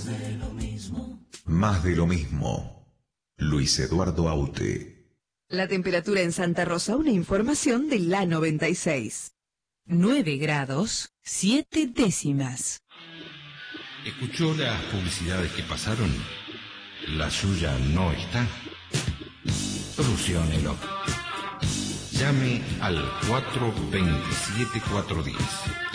Más de lo mismo. Luis Eduardo Aute. La temperatura en Santa Rosa, una información de la 96. 9 grados, 7 décimas. ¿Escuchó las publicidades que pasaron? La suya no está. Soluciónelo. Llame al 427-410.